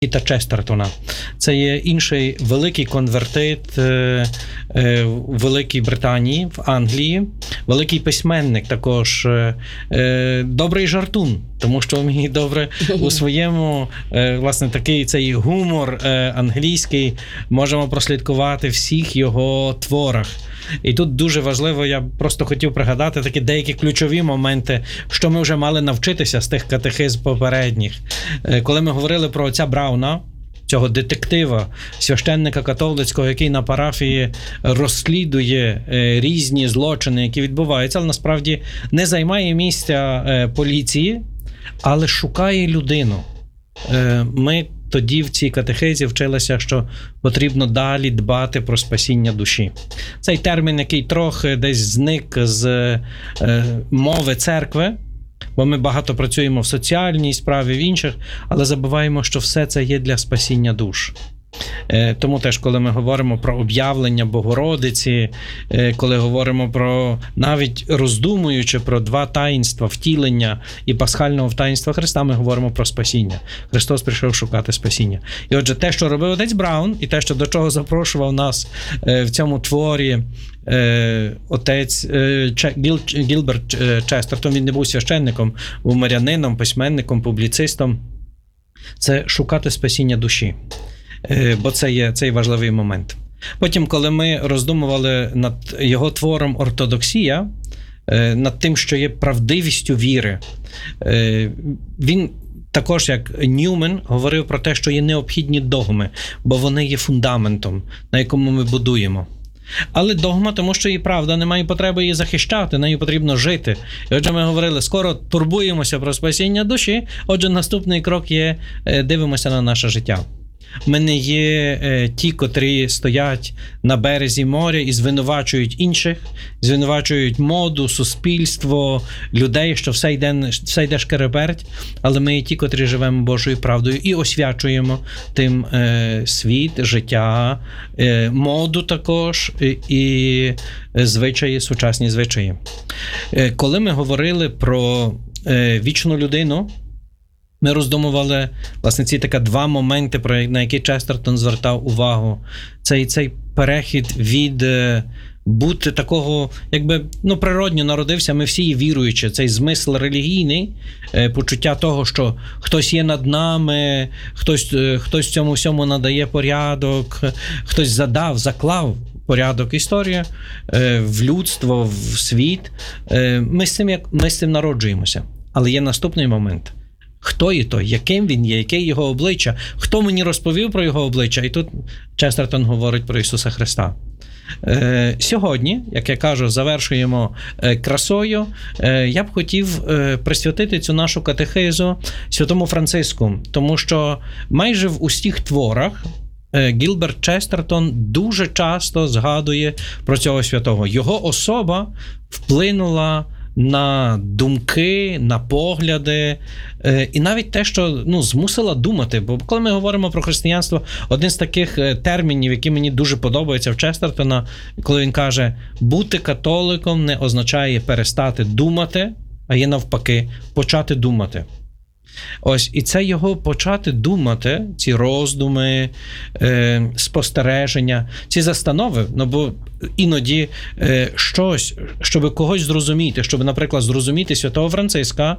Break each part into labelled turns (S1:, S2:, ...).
S1: Піта Честертона. Це є інший великий конвертит у Великій Британії, в Англії. Великий письменник також. Добрий жартун, тому що вміє добре у своєму, власне, такий цей гумор англійський можемо прослідкувати в всіх його творах. І тут дуже важливо, я просто хотів пригадати такі деякі ключові моменти, що ми вже мали навчитися з тих катехизм попередніх. Коли ми говорили про отця Брауна, цього детектива, священника католицького, який на парафії розслідує різні злочини, які відбуваються, але насправді не займає місця поліції, але шукає людину. Ми тоді в цій катехизі вчилися, що потрібно далі дбати про спасіння душі. Цей термін, який трохи десь зник з мови церкви, бо ми багато працюємо в соціальній справі, в інших, але забуваємо, що все це є для спасіння душ. Тому теж, коли ми говоримо про об'явлення Богородиці, коли говоримо про, навіть роздумуючи про два таїнства, втілення і пасхального таїнства Христа, ми говоримо про спасіння. Христос прийшов шукати спасіння. І отже, те, що робив отець Браун, і те, що до чого запрошував нас в цьому творі отець Гілберт Честертон, він не був священником, був мирянином, письменником, публіцистом, це шукати спасіння душі. Бо це є цей важливий момент. Потім, коли ми роздумували над його твором «Ортодоксія», над тим, що є правдивістю віри, він також, як Ньюмен, говорив про те, що є необхідні догми, бо вони є фундаментом, на якому ми будуємо. Але догма, тому що і правда, немає потреби її захищати, нею потрібно жити. І отже, ми говорили, скоро турбуємося про спасіння душі, отже, наступний крок є, дивимося на наше життя. Ми не є ті, котрі стоять на березі моря і звинувачують інших, звинувачують моду, суспільство, людей, що все йде шкереберть, але ми є ті, котрі живемо Божою правдою і освячуємо тим світ, життя, моду також і звичаї, сучасні звичаї. Коли ми говорили про вічну людину, ми роздумували, власне, ці два моменти, на які Честертон звертав увагу. Цей перехід від бути такого, якби, природньо народився, ми всі віруючі, цей змисл релігійний, почуття того, що хтось є над нами, хтось цьому всьому надає порядок, хтось заклав порядок, історія в людство, в світ. Ми з цим народжуємося. Але є наступний момент. Хто є той, яким він є, яке його обличчя, хто мені розповів про його обличчя, і тут Честертон говорить про Ісуса Христа. Сьогодні, як я кажу, завершуємо красою, я б хотів присвятити цю нашу катехизу святому Франциску, тому що майже в усіх творах Гілберт Честертон дуже часто згадує про цього святого. Його особа вплинула на думки, на погляди, і навіть те, що змусила думати. Бо коли ми говоримо про християнство, один з таких термінів, які мені дуже подобаються в Честертона, коли він каже, бути католиком не означає перестати думати, а є навпаки, почати думати. Ось, і це його почати думати, ці роздуми, спостереження, ці застанови, бо іноді щось, щоб когось зрозуміти, щоб, наприклад, зрозуміти святого Франциска,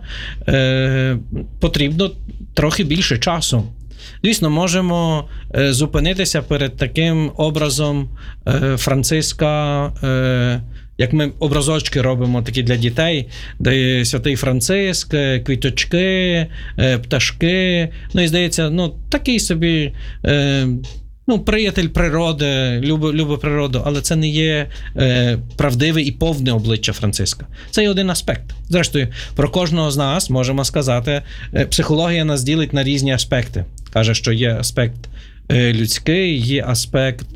S1: потрібно трохи більше часу. Звісно, можемо зупинитися перед таким образом Франциска, як ми образочки робимо такі для дітей, де святий Франциск, квіточки, пташки, і здається, такий собі, приятель природи, любить природу, але це не є правдиве і повне обличчя Франциска. Це є один аспект. Зрештою, про кожного з нас можемо сказати, психологія нас ділить на різні аспекти. Каже, що є аспект людський, є аспект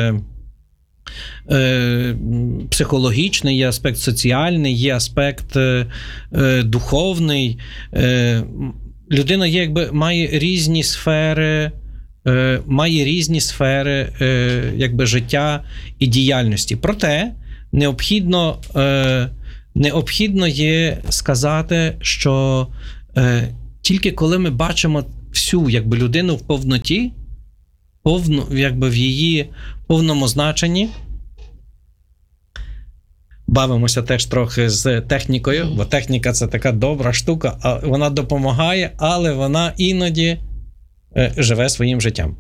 S1: психологічний, є аспект соціальний, є аспект духовний. Людина має різні сфери життя і діяльності. Проте необхідно є сказати, що тільки коли ми бачимо всю якби людину в повноті, якби в її повному значенні. Бавимося теж трохи з технікою, бо техніка – це така добра штука, а вона допомагає, але вона іноді живе своїм життям.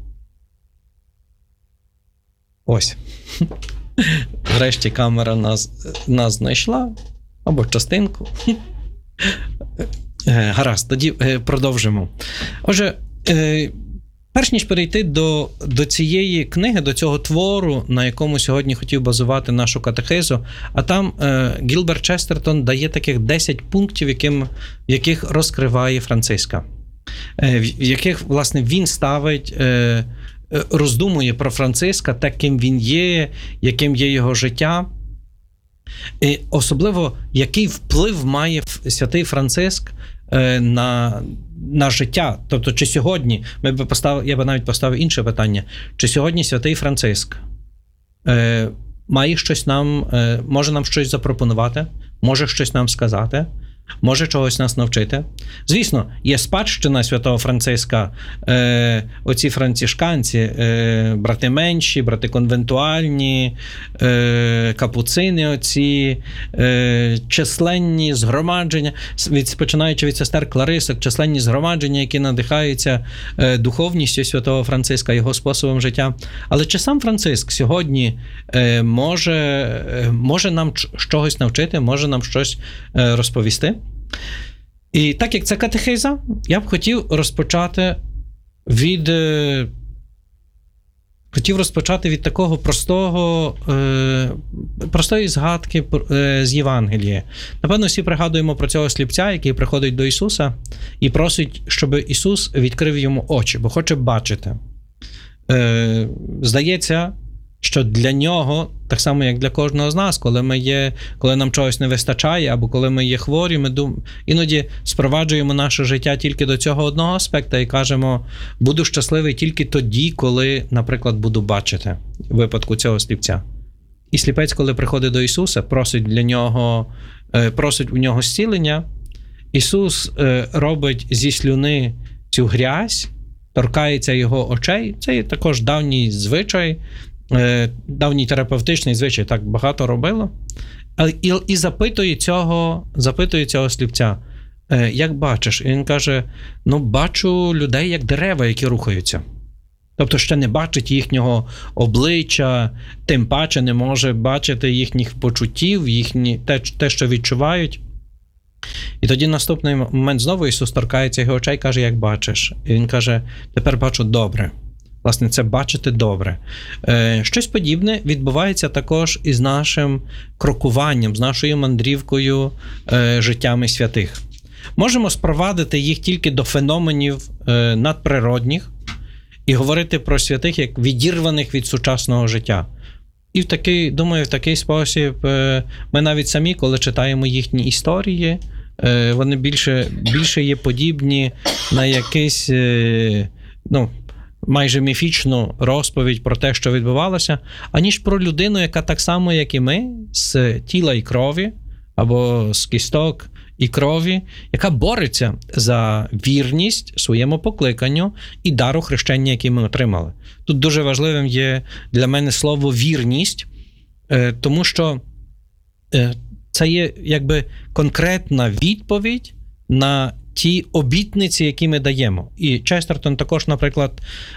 S1: Ось. Врешті камера нас знайшла, або частинку. Гаразд, тоді продовжимо. Отже, перш ніж перейти до цієї книги, до цього твору, на якому сьогодні хотів базувати нашу катехизу, а там Гілберт Честертон дає таких 10 пунктів, в яких розкриває Франциска. В яких, власне, він ставить, роздумує про Франциска, таким він є, яким є його життя. І особливо, який вплив має святий Франциск на життя. Тобто, чи сьогодні, я би навіть поставив інше питання, чи сьогодні святий Франциск має щось може нам щось запропонувати, може щось нам сказати, може чогось нас навчити. Звісно, є спадщина святого Франциска, оці францишканці, брати менші, брати конвентуальні, капуцини оці, численні згромадження, починаючи від сестер Кларисок, численні згромадження, які надихаються духовністю святого Франциска, його способом життя. Але чи сам Франциск сьогодні може нам чогось навчити, може нам щось розповісти? І так як це катехиза, я б хотів розпочати від такого простої згадки з Євангелія. Напевно, всі пригадуємо про цього сліпця, який приходить до Ісуса і просить, щоб Ісус відкрив йому очі, бо хоче бачити. Здається, що для нього, так само як для кожного з нас, коли нам чогось не вистачає, або коли ми є хворі, ми іноді спроваджуємо наше життя тільки до цього одного аспекту і кажемо, буду щасливий тільки тоді, коли, наприклад, буду бачити, в випадку цього сліпця. І сліпець, коли приходить до Ісуса, просить у нього зцілення, Ісус робить зі слюни цю грязь, торкається його очей. Це є також давній звичай, давній терапевтичний звичай, так багато робило. І запитує цього сліпця, як бачиш? І він каже, бачу людей як дерева, які рухаються. Тобто ще не бачить їхнього обличчя, тим паче не може бачити їхніх почуттів, те, що відчувають. І тоді наступний момент знову Ісус торкається його очей і каже, як бачиш? І він каже, тепер бачу добре. Власне, це бачити добре. Щось подібне відбувається також і з нашим крокуванням, з нашою мандрівкою життями святих. Можемо спровадити їх тільки до феноменів надприродних і говорити про святих як відірваних від сучасного життя. І в такий спосіб ми навіть самі, коли читаємо їхні історії, вони більше є подібні на якийсь, майже міфічну розповідь про те, що відбувалося, аніж про людину, яка так само, як і ми, з тіла і крові, або з кісток і крові, яка бореться за вірність своєму покликанню і дару хрещення, який ми отримали. Тут дуже важливим є для мене слово «вірність», тому що це є якби конкретна відповідь на ті обітниці, які ми даємо. І Честертон також, наприклад,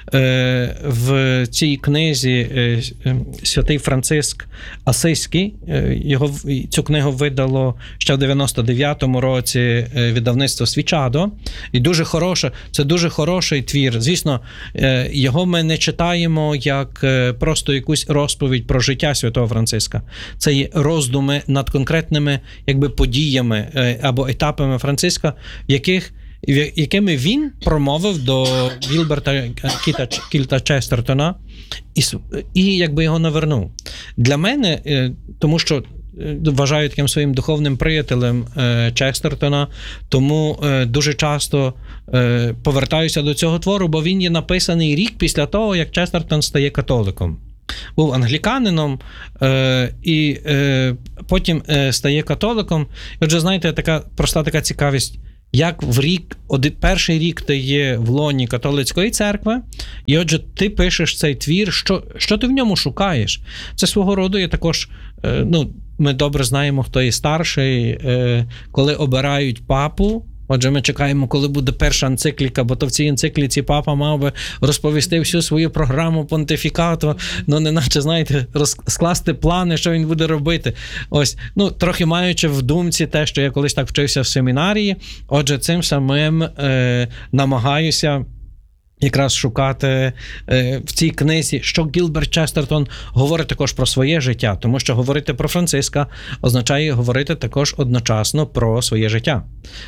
S1: в цій книзі святий Франциск Асизький, цю книгу видало ще в 99-му році видавництво Свічадо. І це дуже хороший твір. Звісно, його ми не читаємо як просто якусь розповідь про життя святого Франциска. Це є роздуми над конкретними подіями або етапами Франциска, якими він промовив до Гілберта Кільта Честертона і його навернув. Для мене, тому що вважаю таким своїм духовним приятелем Честертона, тому дуже часто повертаюся до цього твору, бо він є написаний рік після того, як Честертон стає католиком. Був англіканином і потім стає католиком. І отже, знаєте, проста така цікавість. як перший рік ти є в лоні католицької церкви, і отже, ти пишеш цей твір, що ти в ньому шукаєш? Це свого роду є також, ми добре знаємо, хто є старший, коли обирають папу. Отже, ми чекаємо, коли буде перша енцикліка, бо то в цій енцикліці папа мав би розповісти всю свою програму понтифікату, неначе, знаєте, скласти плани, що він буде робити. Ось, трохи маючи в думці те, що я колись так вчився в семінарії, отже, цим самим намагаюся якраз шукати в цій книзі, що Гілберт Честертон говорить також про своє життя, тому що говорити про Франциска означає говорити також одночасно про своє життя.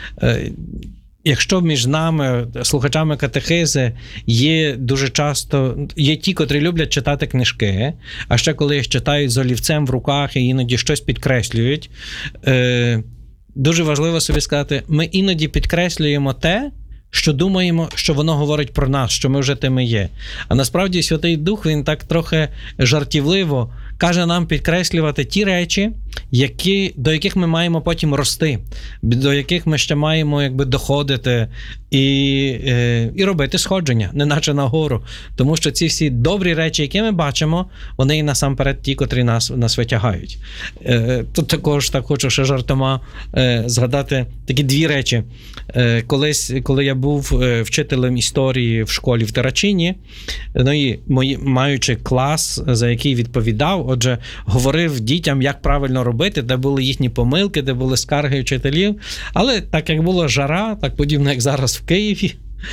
S1: Якщо між нами, слухачами катехизи, є дуже часто, є ті, котрі люблять читати книжки, а ще коли їх читають з олівцем в руках і іноді щось підкреслюють, дуже важливо собі сказати, ми іноді підкреслюємо те, що думаємо, що воно говорить про нас, що ми вже тими є. А насправді Святий Дух, він так трохи жартівливо каже нам підкреслювати ті речі, до яких ми маємо потім рости, до яких ми ще маємо доходити і робити сходження, неначе нагору. Тому що ці всі добрі речі, які ми бачимо, вони і насамперед ті, котрі нас витягають. Тут також так хочу ще жартома згадати такі дві речі. Колись, коли я був вчителем історії в школі в Террачині, і маючи клас, за який відповідав, отже, говорив дітям, як правильно робити, де були їхні помилки, де були скарги вчителів. Але так як була жара, так подібно, як зараз в Києві,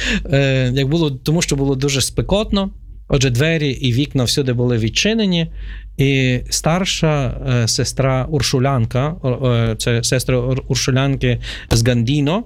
S1: тому що було дуже спекотно, отже, двері і вікна всюди були відчинені, і старша сестра Уршулянка, це сестра Уршулянки з Гандіно,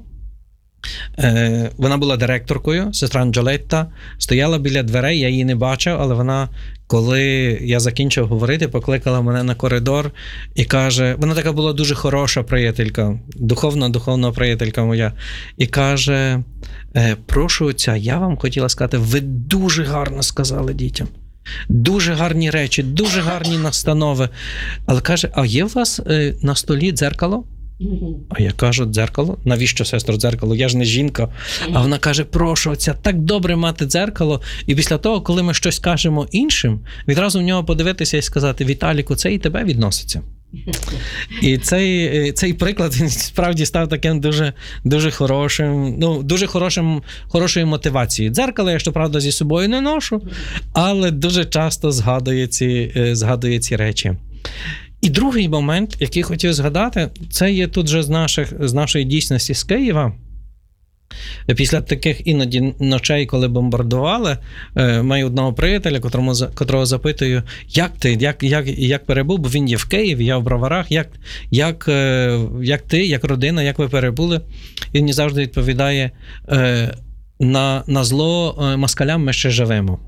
S1: вона була директоркою, сестра Анджелетта, стояла біля дверей, я її не бачив, але вона, коли я закінчив говорити, покликала мене на коридор і каже, вона така була дуже хороша приятелька, духовна приятелька моя, і каже, прошу отця, я вам хотіла сказати, ви дуже гарно сказали дітям. Дуже гарні речі, дуже гарні настанови. Але каже, а є у вас на столі дзеркало? А я кажу, дзеркало? Навіщо, сестро, дзеркало? Я ж не жінка. А вона каже, прошу, отця, так добре мати дзеркало. І після того, коли ми щось кажемо іншим, відразу в нього подивитися і сказати, Віталіку, це і тебе відноситься. І цей приклад, він справді став таким дуже, дуже хорошим, хорошою мотивацією. Дзеркало я, щоправда, зі собою не ношу, але дуже часто згадує ці речі. І другий момент, який хотів згадати, це є тут же з нашої дійсності з Києва. Після таких іноді ночей, коли бомбардували, маю одного приятеля, котрого запитую, як ти, як перебув, бо він є в Києві, я в Броварах, як ти, як родина, як ви перебули? Він мені завжди відповідає, на зло москалям ми ще живемо.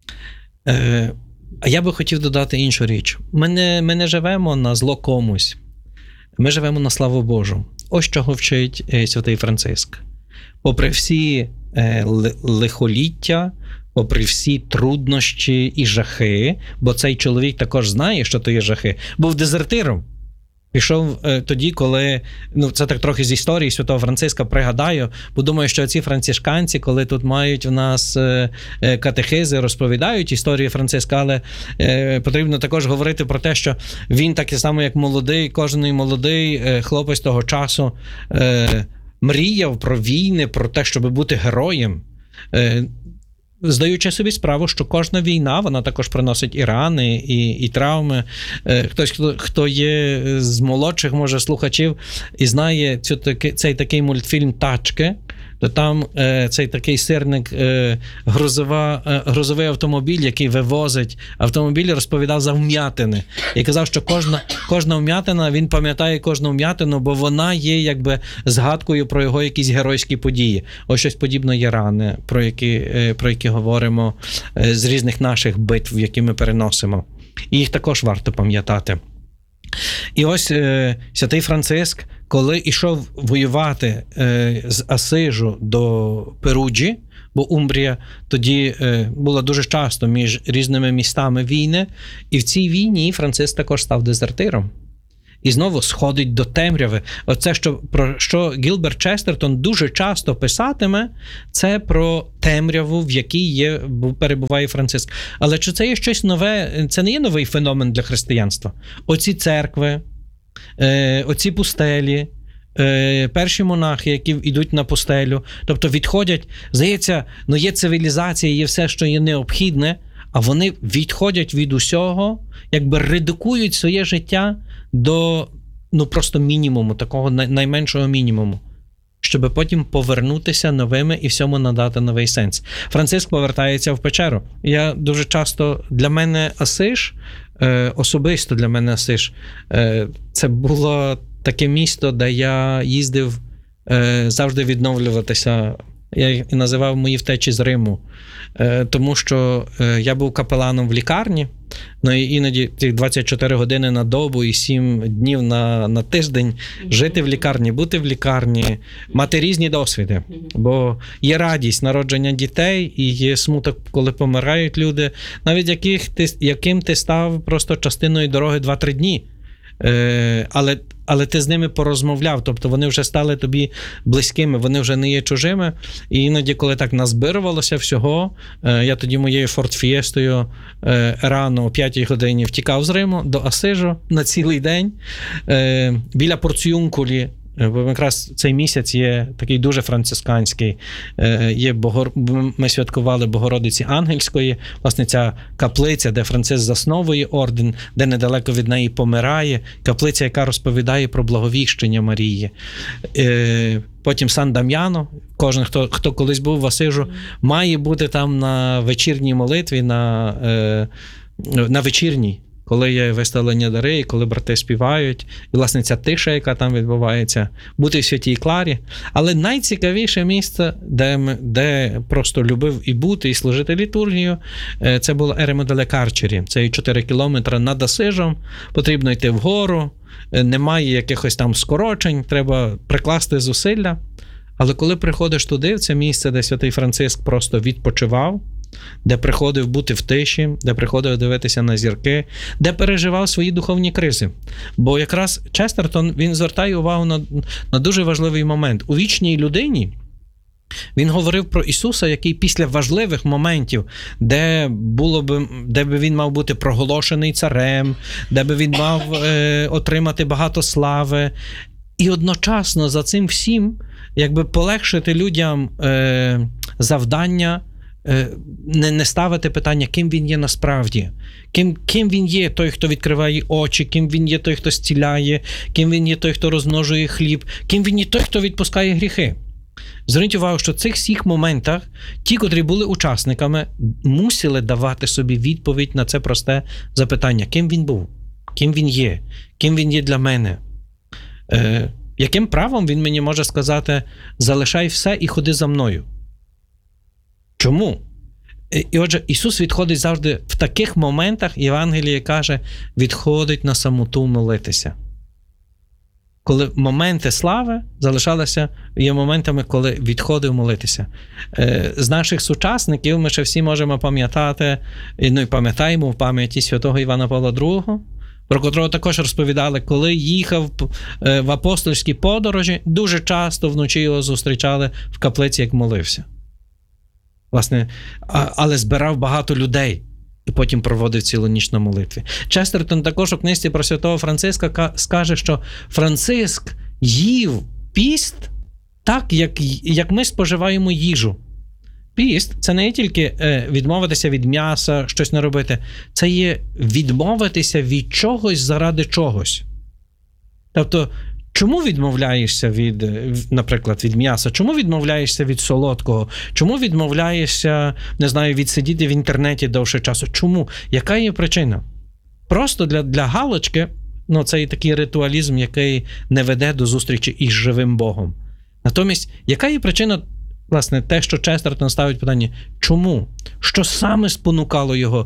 S1: А я би хотів додати іншу річ. Ми не живемо на зло комусь. Ми живемо на славу Божу. Ось чого вчить святий Франциск. Попри всі лихоліття, попри всі труднощі і жахи, бо цей чоловік також знає, що то є жахи, був дезертиром. Пішов тоді, коли, це так трохи з історії святого Франциска пригадаю, бо думаю, що ці францишканці, коли тут мають в нас катехизи, розповідають історію Франциска, але потрібно також говорити про те, що він так само, як кожен молодий хлопець того часу мріяв про війни, про те, щоб бути героєм. Здаючи собі справу, що кожна війна, вона також приносить і рани, і травми. Хтось, хто є з молодших, може, слухачів, і знає цей такий мультфільм «Тачки», то там цей такий сирник, грузовий автомобіль, який вивозить автомобіль, розповідав за вм'ятини. І казав, що кожна вм'ятина, він пам'ятає кожну вм'ятину, бо вона є якби згадкою про його якісь геройські події. Ось щось подібне є рани, про які говоримо з різних наших битв, які ми переносимо. І їх також варто пам'ятати. І ось святий Франциск, коли йшов воювати з Асижу до Перуджі, бо Умбрія тоді була дуже часто між різними містами війни, і в цій війні Франциск також став дезертиром. і знову сходить до темряви. Оце, про що Гілберт Честертон дуже часто писатиме, це про темряву, в якій перебуває Франциск. Але чи це є щось нове? Це не є новий феномен для християнства. Оці церкви, оці пустелі, перші монахи, які йдуть на пустелю, тобто відходять, здається, є цивілізація, є все, що є необхідне, а вони відходять від усього, якби редукують своє життя до просто мінімуму, такого найменшого мінімуму, щоб потім повернутися новими і всьому надати новий сенс. Франциск повертається в печеру. Я дуже часто, для мене Асиш, особисто для мене Асиш, це було таке місто, де я їздив завжди відновлюватися. Я їх називав мої втечі з Риму. Тому що я був капеланом в лікарні, і іноді ці 24 години на добу і 7 днів на тиждень жити в лікарні, бути в лікарні, мати різні досвіди. Бо є радість народження дітей і є смуток, коли помирають люди, навіть яким ти став просто частиною дороги 2-3 дні. Але ти з ними порозмовляв, тобто вони вже стали тобі близькими, вони вже не є чужими. І іноді, коли так назбирувалося всього, я тоді моєю Форд-Фієстою рано о 5-й годині втікав з Риму до Асижу на цілий день. Біля Порціюнкулі, бо якраз цей місяць є такий дуже францисканський, ми святкували Богородиці Ангельської, власне ця каплиця, де Франциск засновує орден, де недалеко від неї помирає, каплиця, яка розповідає про благовіщення Марії. Потім Сан-Дам'яно, кожен, хто колись був в Асижу, має бути там на вечірній молитві, на вечірній, коли є виставлення дари, коли брати співають, і, власне, ця тиша, яка там відбувається, бути в Святій Кларі. Але найцікавіше місце, де просто любив і бути, і служити літургію, це було Еремо деле Карчері. Це 4 кілометри над Асижем, потрібно йти вгору, немає якихось там скорочень, треба прикласти зусилля. Але коли приходиш туди, в це місце, де святий Франциск просто відпочивав, де приходив бути в тиші, де приходив дивитися на зірки, де переживав свої духовні кризи. Бо якраз Честертон, він звертає увагу на дуже важливий момент. У вічній людині він говорив про Ісуса, який після важливих моментів, де би він мав бути проголошений царем, де би він мав отримати багато слави, і одночасно за цим всім якби полегшити людям завдання, не ставити питання, ким він є насправді, ким він є той, хто відкриває очі, ким він є той, хто зціляє, ким він є той, хто розмножує хліб, ким він є той, хто відпускає гріхи. Зверніть увагу, що в цих всіх моментах ті, котрі були учасниками, мусили давати собі відповідь на це просте запитання, ким він був, ким він є для мене. Яким правом він мені може сказати, залишай все і ходи за мною? Чому? І отже, Ісус відходить завжди в таких моментах, Євангеліє каже, відходить на самоту молитися. Коли моменти слави залишалися, є моментами, коли відходив молитися. З наших сучасників ми ще всі можемо пам'ятати, і пам'ятаємо в пам'яті святого Івана Павла II, про котрого також розповідали, коли їхав в апостольські подорожі, дуже часто вночі його зустрічали в каплиці, як молився. Власне, але збирав багато людей і потім проводив цілу ніч на молитві. Честертон також у книзі про святого Франциска скаже, що Франциск їв піст так, як ми споживаємо їжу. Піст – це не тільки відмовитися від м'яса, щось не робити. Це є відмовитися від чогось заради чогось. Тобто, чому відмовляєшся наприклад, від м'яса? Чому відмовляєшся від солодкого? Чому відмовляєшся, від сидіти в інтернеті довше часу? Чому? Яка є причина? Просто для галочки, це і такий ритуалізм, який не веде до зустрічі із живим Богом. Натомість, яка є причина, власне, те, що Честертон ставить питання, чому? Що саме спонукало його?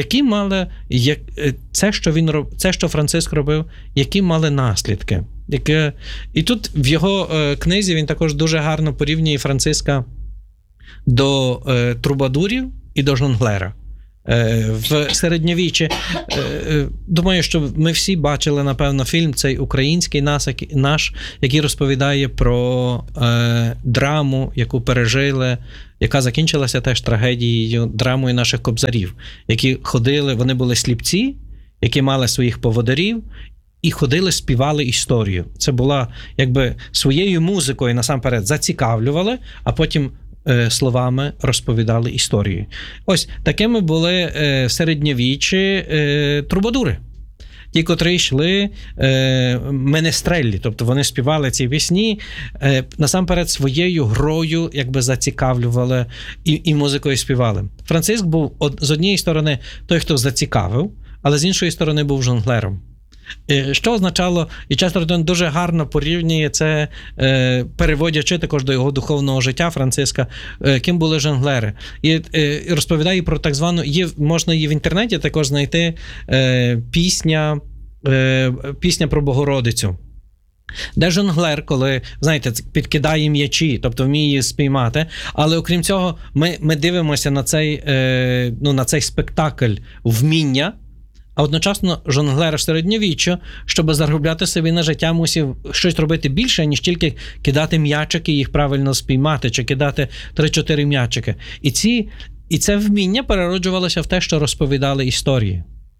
S1: Це, що Франциск робив, які мали наслідки? І тут в його книзі він також дуже гарно порівнює Франциска до трубадурів і до жонглера. в середньовіччі. Думаю, що ми всі бачили, напевно, фільм цей український наш, який розповідає про драму, яку пережили, яка закінчилася теж трагедією, драмою наших кобзарів, які ходили, вони були сліпці, які мали своїх поводирів, і ходили, співали історію. Це була, якби, своєю музикою насамперед зацікавлювали, а потім словами розповідали історію. Ось такими були в середньовіччі трубадури. Ті, котрі йшли менестреллі, тобто вони співали ці пісні, насамперед своєю грою якби зацікавлювали і музикою співали. Франциск був з однієї сторони той, хто зацікавив, але з іншої сторони був жонглером. Що означало, і Честертон дуже гарно порівнює це, переводячи також до його духовного життя Франциска, ким були жонглери. І розповідає про так звану, можна її в інтернеті також знайти, пісня про Богородицю. Де жонглер, коли, знаєте, підкидає м'ячі, тобто вміє її спіймати, але окрім цього ми дивимося на цей спектакль вміння, а одночасно жонглер в середньовіччю, щоб заробляти собі на життя, мусив щось робити більше, ніж тільки кидати м'ячики, їх правильно спіймати, чи кидати 3-4 м'ячики. І це вміння перероджувалося в те, що розповідали історії.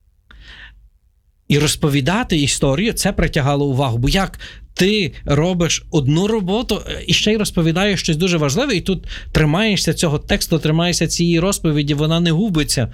S1: І розповідати історію, це притягало увагу. Бо як ти робиш одну роботу і ще й розповідаєш щось дуже важливе, і тут тримаєшся цього тексту, тримаєшся цієї розповіді, вона не губиться.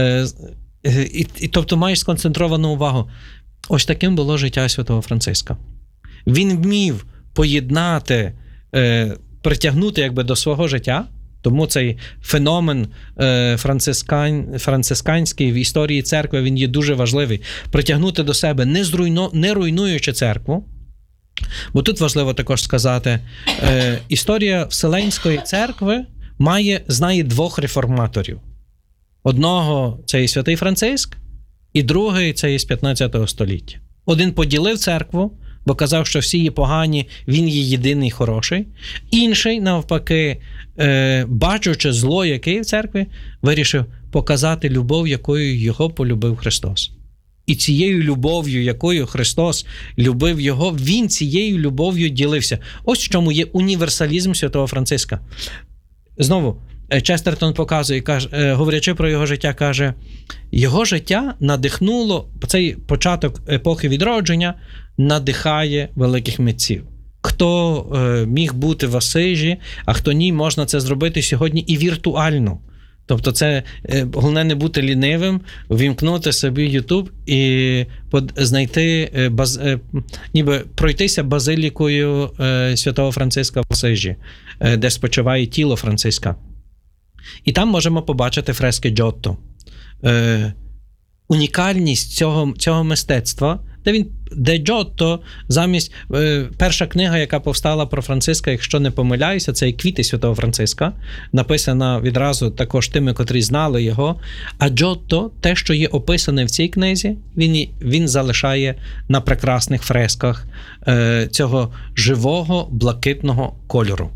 S1: Тобто маєш сконцентровану увагу. Ось таким було життя святого Франциска. Він вмів поєднати, притягнути якби до свого життя, тому цей феномен францисканський в історії церкви, він є дуже важливий. Притягнути до себе, не руйнуючи церкву. Бо тут важливо також сказати, історія Вселенської церкви знає двох реформаторів. Одного – це і святий Франциск, і другий – це із 15 століття. Один поділив церкву, бо казав, що всі є погані, він є єдиний хороший. Інший, навпаки, бачучи зло, яке є в церкві, вирішив показати любов, якою його полюбив Христос. І цією любов'ю, якою Христос любив його, він цією любов'ю ділився. Ось в чому є універсалізм святого Франциска. Знову, Честертон показує, говорячи про його життя, каже, його життя надихнуло, цей початок епохи відродження надихає великих митців. Хто міг бути в Асижі, а хто ні, можна це зробити сьогодні і віртуально. Тобто це, головне не бути лінивим, вімкнути собі YouTube і знайти, ніби пройтися базилікою святого Франциска в Асижі, де спочиває тіло Франциска. І там можемо побачити фрески Джотто. Унікальність цього мистецтва, де Джотто замість перша книга, яка повстала про Франциска, якщо не помиляюся, це «Квіти святого Франциска», написана відразу також тими, котрі знали його. А Джотто, те, що є описане в цій книзі, він залишає на прекрасних фресках цього живого блакитного кольору.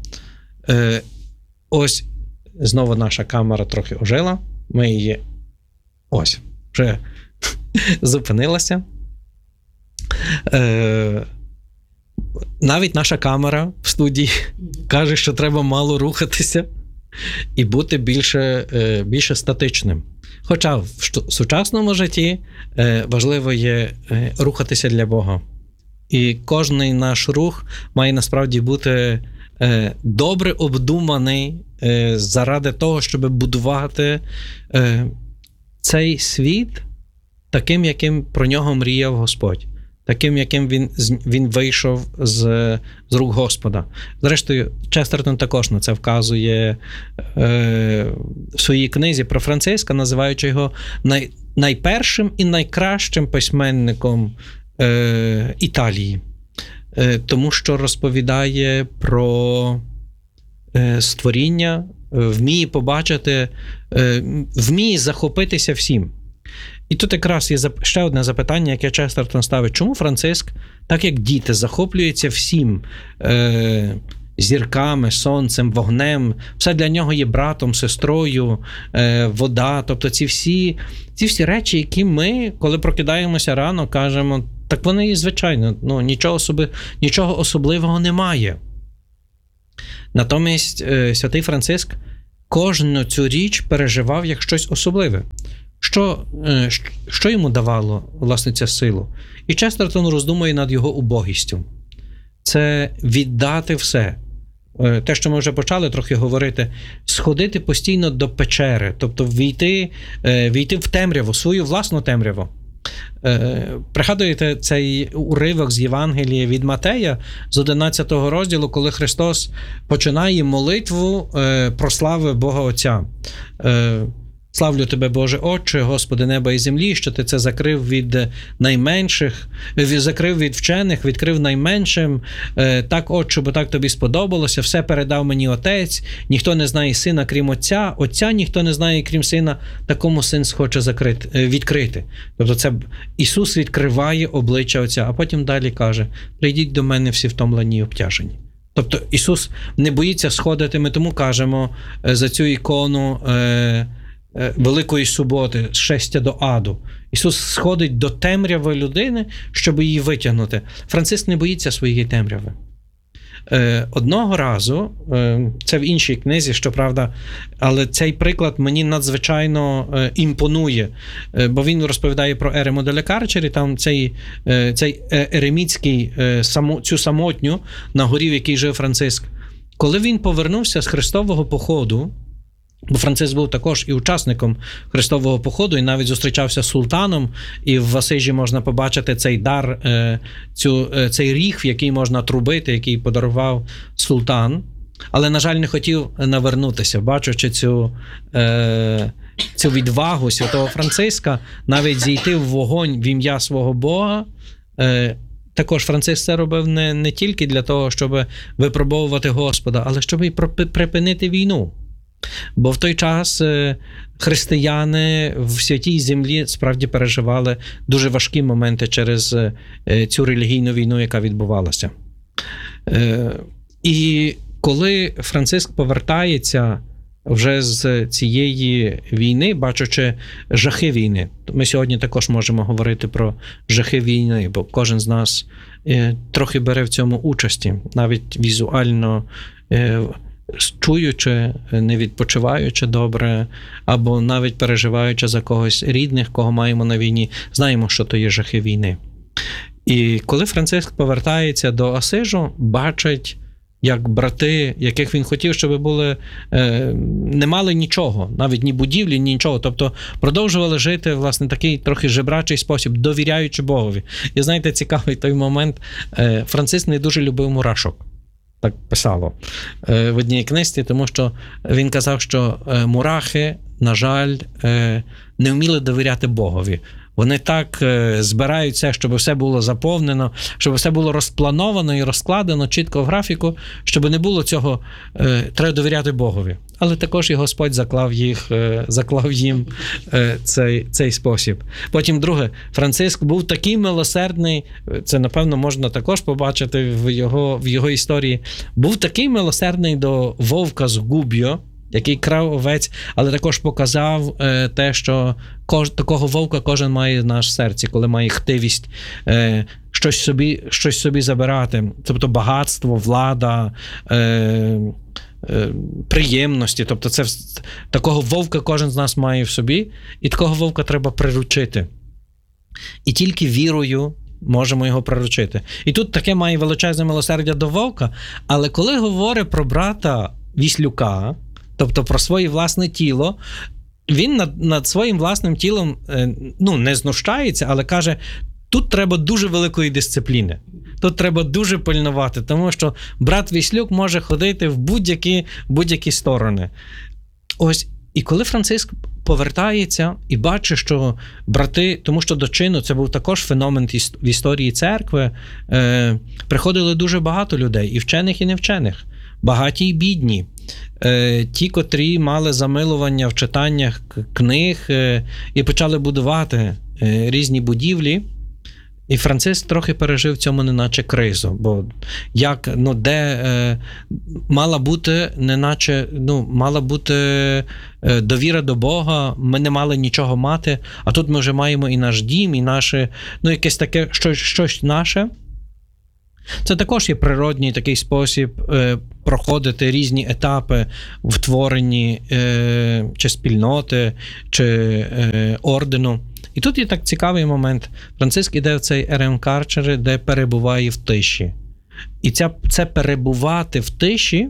S1: Ось знову наша камера трохи ожила. Ми її ось вже зупинилася. Навіть наша камера в студії каже, що треба мало рухатися і бути більше статичним. Хоча в сучасному житті важливо є рухатися для Бога. І кожний наш рух має насправді бути добре обдуманий заради того, щоб будувати цей світ таким, яким про нього мріяв Господь. Таким, яким він вийшов з рук Господа. Зрештою, Честертон також на це вказує в своїй книзі про Франциска, називаючи його найпершим і найкращим письменником Італії. Тому що розповідає про створіння, вміє побачити, вміє захопитися всім. І тут якраз є ще одне запитання, яке Честертон ставить. Чому Франциск, так як діти, захоплюється всім, зірками, сонцем, вогнем. Все для нього є братом, сестрою, вода. Тобто ці всі речі, які ми, коли прокидаємося рано, кажемо, так вони і звичайно, нічого особливого немає. Натомість святий Франциск кожну цю річ переживав як щось особливе. Що йому давало, власне, цю силу? І Честертон роздумує над його убогістю. Це віддати все. Те, що ми вже почали трохи говорити, сходити постійно до печери, тобто війти в темряву, свою власну темряву. Пригадуєте цей уривок з Євангелія від Матея з 11 розділу, коли Христос починає молитву про славу Бога Отця. Славлю тебе, Боже Отче, Господи неба і землі, що ти це закрив від найменших, закрив від вчених, відкрив найменшим. Так, Отче, бо так тобі сподобалося, все передав мені Отець, ніхто не знає Сина, крім Отця, Отця ніхто не знає, крім Сина, такому Син хоче відкрити. Тобто це Ісус відкриває обличчя Отця, а потім далі каже, прийдіть до мене всі втомлені і обтяжені. Тобто Ісус не боїться сходити, ми тому кажемо за цю ікону Великої суботи, шестя до аду. Ісус сходить до темряви людини, щоб її витягнути. Франциск не боїться своєї темряви. Одного разу, це в іншій книзі, щоправда, але цей приклад мені надзвичайно імпонує, бо він розповідає про Ерему де ля Карчері, там цей еремітський, цю самотню на горі, в якій жив Франциск. Коли він повернувся з хрестового походу, бо Франциск був також і учасником хрестового походу, і навіть зустрічався з султаном, і в Асижі можна побачити цей дар, цей ріг, в який можна трубити, який подарував султан, але, на жаль, не хотів навернутися, бачачи цю відвагу святого Франциска, навіть зійти в вогонь в ім'я свого Бога. Також Франциск це робив не тільки для того, щоб випробовувати Господа, але щоб і припинити війну. Бо в той час християни в святій землі справді переживали дуже важкі моменти через цю релігійну війну, яка відбувалася. І коли Франциск повертається вже з цієї війни, бачачи жахи війни, ми сьогодні також можемо говорити про жахи війни, бо кожен з нас трохи бере в цьому участі, навіть візуально чуючи, не відпочиваючи добре, або навіть переживаючи за когось рідних, кого маємо на війні, знаємо, що то є жахи війни. І коли Франциск повертається до Асижу, бачить, як брати, яких він хотів, щоб були, не мали нічого, навіть ні будівлі, ні нічого, тобто продовжували жити, власне, такий трохи жебрачий спосіб, довіряючи Богові. І знаєте, цікавий той момент, Франциск не дуже любив мурашок. Так писало в одній книзі, тому що він казав, що мурахи, на жаль, не вміли довіряти Богові. Вони так збираються, щоб все було заповнено, щоб все було розплановано і розкладено чітко в графіку, щоб не було цього, треба довіряти Богові. Але також і Господь заклав їм цей спосіб. Потім друге, Франциск був такий милосердний, це, напевно, можна також побачити в його історії, був такий милосердний до вовка з Губ'йо, який крав овець, але також показав те, що такого вовка кожен має в наш серці, коли має хтивість щось собі забирати. Тобто багатство, влада, приємності. Тобто такого вовка кожен з нас має в собі, і такого вовка треба приручити. І тільки вірою можемо його приручити. І тут таке має величезне милосердя до вовка, але коли говорить про брата Віслюка, тобто про своє власне тіло, він над своїм власним тілом не знущається, але каже, тут треба дуже великої дисципліни. Тут треба дуже пильнувати, тому що брат Віслюк може ходити в будь-які сторони. Ось, і коли Франциск повертається і бачить, що брати, тому що до чину, це був також феномен в історії церкви, приходили дуже багато людей, і вчених, і невчених, багаті і бідні. Ті, котрі мали замилування в читаннях книг і почали будувати різні будівлі, І Франциск трохи пережив в цьому неначе кризу, бо мала бути довіра до Бога, ми не мали нічого мати, а тут ми вже маємо і наш дім, і наше, якесь таке, щось наше. Це також є природній такий спосіб проходити різні етапи в творенні чи спільноти, чи ордену. І тут є так цікавий момент. Франциск іде в цей РМ-карчери, де перебуває в тиші. І це перебувати в тиші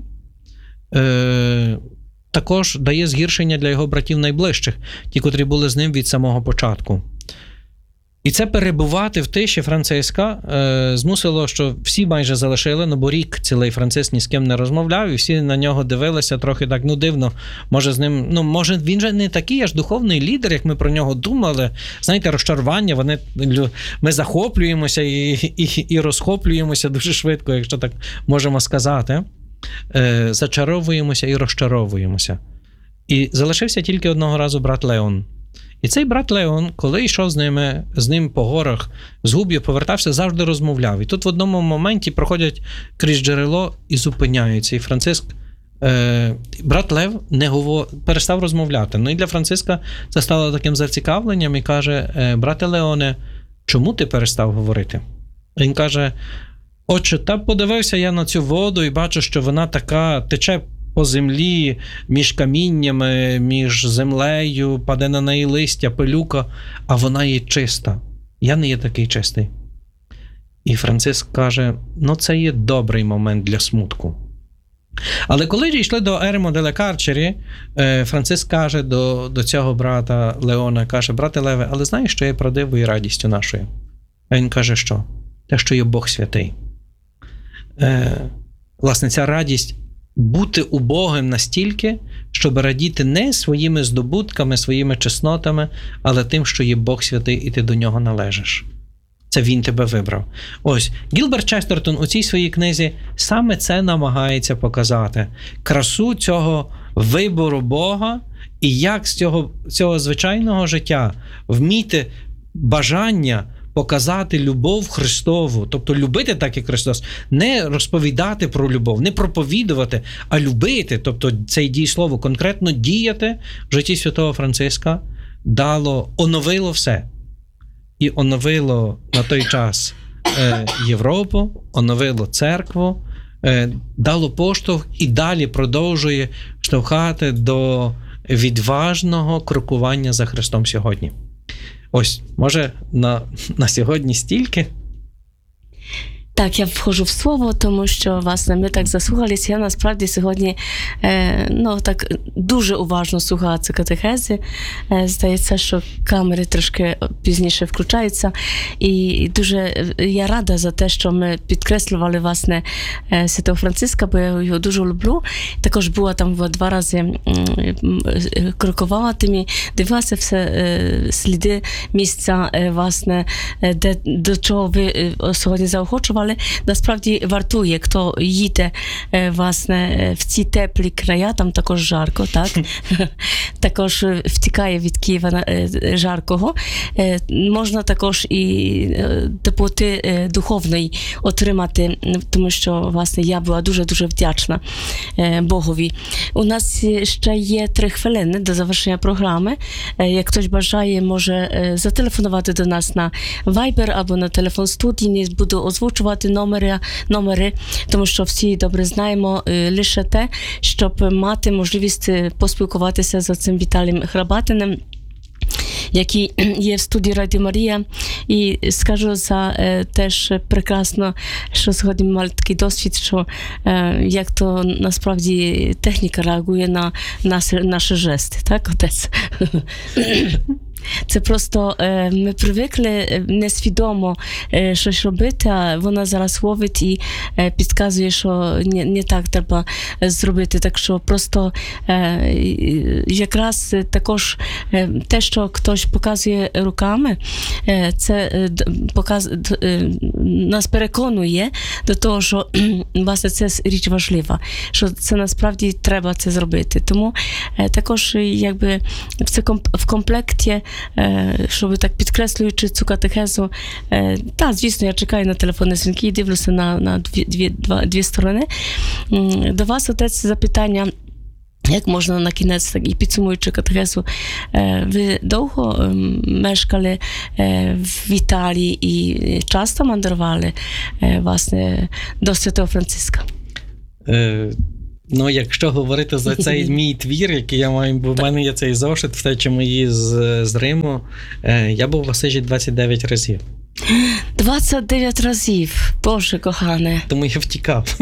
S1: також дає згіршення для його братів найближчих, ті, котрі були з ним від самого початку. І це перебувати в тиші Франциска змусило, що всі майже залишили, бо рік цілий Франциск ні з ким не розмовляв, і всі на нього дивилися трохи так, дивно, може з ним, може він же не такий аж духовний лідер, як ми про нього думали. Знаєте, розчарування, ми захоплюємося і розхоплюємося дуже швидко, якщо так можемо сказати. Зачаровуємося і розчаровуємося. І залишився тільки одного разу брат Леон. І цей брат Леон, коли йшов з ним по горах, з Губ'ю, повертався, завжди розмовляв. І тут в одному моменті проходять крізь джерело і зупиняються. І Франциск, брат Лев перестав розмовляти. І для Франциска це стало таким зацікавленням і каже: брате Леоне, чому ти перестав говорити? Він каже: отче, подивився я на цю воду і бачу, що вона така тече по землі, між каміннями, між землею, паде на неї листя, пилюка, а вона є чиста. Я не є такий чистий. І Франциск каже: це є добрий момент для смутку. Але коли дійшли до Еремо деле Карчері, Франциск каже до цього брата Леона, каже: брате Леве, але знаєш, що є правдивою радістю нашою? А він каже, що? Те, що є Бог святий. Власне, ця радість бути убогим настільки, щоб радіти не своїми здобутками, своїми чеснотами, але тим, що є Бог святий і ти до нього належиш. Це він тебе вибрав. Ось, Гілберт Честертон у цій своїй книзі саме це намагається показати. Красу цього вибору Бога і як з цього звичайного життя вміти бажання показати любов Христову, тобто любити так, як Христос, не розповідати про любов, не проповідувати, а любити, тобто це дієслово конкретно діяти в житті святого Франциска, оновило все. І оновило на той час Європу, оновило церкву, дало поштовх і далі продовжує штовхати до відважного крокування за Христом сьогодні. Ось, може, на сьогодні стільки?
S2: Так, я входжу в слово, тому що, власне, ми так заслухалися. Я, насправді, сьогодні так дуже уважно слухала ці катехези. Здається, що камери трошки пізніше включаються. І дуже я рада за те, що ми підкреслювали, власне, Святого Франциска, бо я його дуже люблю. Також була там 2 рази, крокувала тим і дивилася все сліди місця, власне, до чого ви сьогодні заохочували. Насправді вартує, хто їде, власне, в ці теплі края, там також жарко, так? Також втікає від Києва жаркого. Можна також і теплоти духовної отримати, тому що, власне, я була дуже-дуже вдячна Богові. У нас ще є 3 хвилини до завершення програми. Як хтось бажає, може зателефонувати до нас на Viber або на телефон студії, не буду озвучувати номери, тому що всі добре знаємо лише те, щоб мати можливість поспілкуватися з цим Віталієм Храбатиним, який є в студії Радіо Марія. І скажу за теж прекрасно, що сьогодні мали такий досвід, що як то насправді техніка реагує на наші жести, так, отець? Це просто ми привикли несвідомо щось робити, а вона зараз ловить і підказує, що не так треба зробити. Так що просто якраз також те, що хтось показує руками, це нас переконує до того, що власне це річ важлива, що це насправді треба це зробити. Тому також якби в комплекті, щоб так підкреслюючи цю катехезу, так, звісно, я чекаю на телефонні дзвінки і дивлюся на дві сторони. До вас, отець, запитання, як можна на кінець, так і підсумуючи катехезу, ви довго мешкали в Італії і часто мандрували, власне, до Святого Франциска?
S1: Ну, якщо говорити за цей мій твір, який я маю, бо в мене є цей зошит, втечі мої з Риму, я був в Асижі 29 разів.
S2: 29 разів, Боже кохане.
S1: Тому я втікав.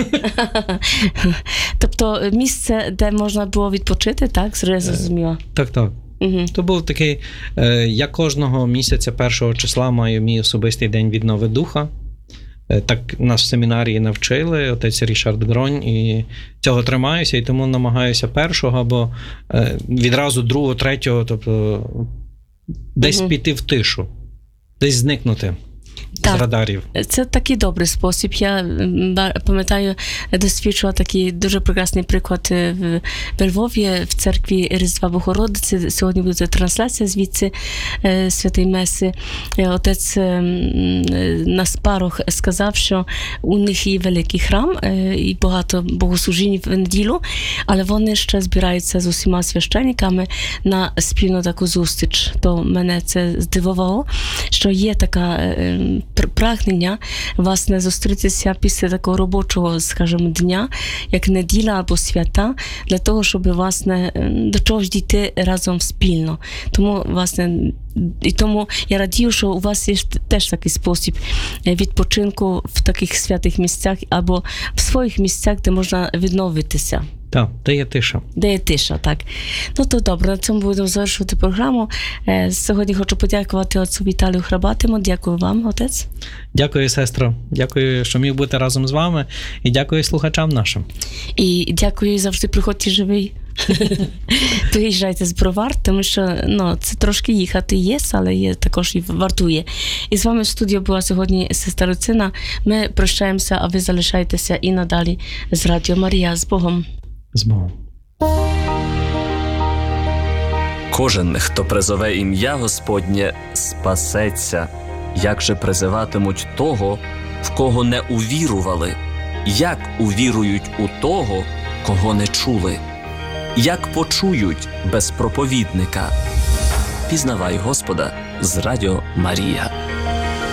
S2: Тобто місце, де можна було відпочити, так? Зрозуміло.
S1: Так. Угу. То був такий, я кожного місяця 1 числа маю мій особистий день віднови духа. Так нас в семінарії навчили, отець Рішард Гронь, і цього тримаюся, і тому намагаюся 1-го, або відразу 2-го, 3-го, тобто десь піти в тишу, десь зникнути.
S2: Так,
S1: з радарів.
S2: Це такий добрий спосіб. Я пам'ятаю, досліджувала такий дуже прекрасний приклад в Львові, в церкві Різдва Богородиці. Сьогодні буде трансляція звідси Святої Меси. Отець на спарох сказав, що у них є великий храм і багато богослужінь в неділю, але вони ще збираються з усіма священниками на спільну таку зустріч. То мене це здивувало, що є така прагнення, власне, зустрітися після такого робочого, скажімо, дня, як неділя або свята, для того, щоб, власне, до чогось дійти разом спільно. Тому, власне, і тому я радію, що у вас є теж такий спосіб відпочинку в таких святих місцях або в своїх місцях, де можна відновитися.
S1: Так, де є тиша.
S2: Де є тиша, так. Ну, то добре, на цьому будемо завершувати програму. Сьогодні хочу подякувати отцю Віталію Храбатому. Дякую вам, отець.
S1: Дякую, сестро. Дякую, що міг бути разом з вами. І дякую слухачам нашим.
S2: І дякую, завжди приходьте живий. Приїжджайте з Бровар, тому що це трошки їхати є, але є також і вартує. І з вами в студії була сьогодні сестра Люцина. Ми прощаємося, а ви залишайтеся і надалі з Радіо Марія. З Богом.
S1: З Богом.
S3: Кожен, хто призове ім'я Господнє, спасеться. Як же призиватимуть того, в кого не увірували? Як увірують у того, кого не чули? Як почують без проповідника? Пізнавай Господа з Радіо Марія.